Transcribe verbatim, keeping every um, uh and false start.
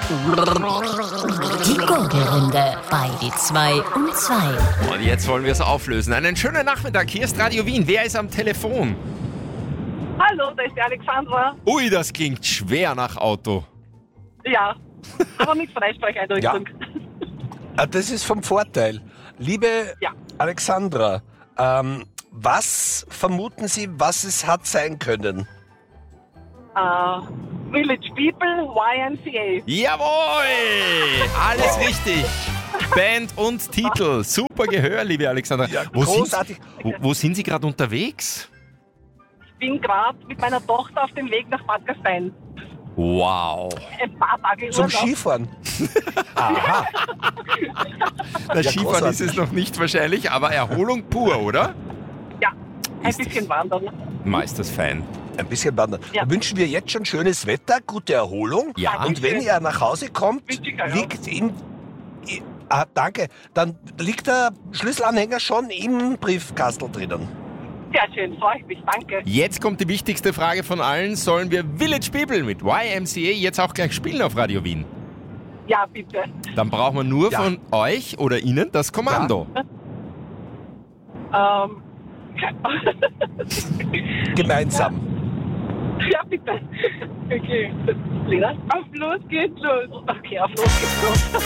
Die Gurgelrunde bei die zwei und zwei. Und jetzt wollen wir es auflösen. Einen schönen Nachmittag, hier ist Radio Wien. Wer ist am Telefon? Hallo, da ist die Alexandra. Ui, das klingt schwer nach Auto. Ja, aber mit Freisprecheinrichtung. Ah, das ist vom Vorteil. Liebe Ja. Alexandra, ähm, was vermuten Sie, was es hat sein können? Uh, Village People, Y M C A. Jawohl! Alles richtig. Band und Titel. Super Gehör, liebe Alexandra. Ja, wo, sind großartig. Sie, wo, wo sind Sie gerade unterwegs? Ich bin gerade mit meiner Tochter auf dem Weg nach Bad Gastein. Wow. Ein paar Tage Zum Urlaub. Skifahren. Aha. Das Ja, Skifahren großartig. ist es noch nicht wahrscheinlich, aber Erholung pur, oder? Ja, ein Ist bisschen wandern. Meisters fein. Ein bisschen wandern. Ja. Dann wünschen wir jetzt schon schönes Wetter, gute Erholung. Ja. Und wenn ihr nach Hause kommt, Wünsche ich euch auch. liegt in... i- Ah, danke. Dann liegt der Schlüsselanhänger schon im Briefkastel drinnen. Sehr schön, freue ich mich, danke. Jetzt kommt die wichtigste Frage von allen. Sollen wir Village People mit Y M C A jetzt auch gleich spielen auf Radio Wien? Ja, bitte. Dann brauchen wir nur Ja. von euch oder Ihnen das Kommando. Ähm, Gemeinsam. ja, bitte. Okay. Lena? Auf los geht's los. Okay, auf los geht's los.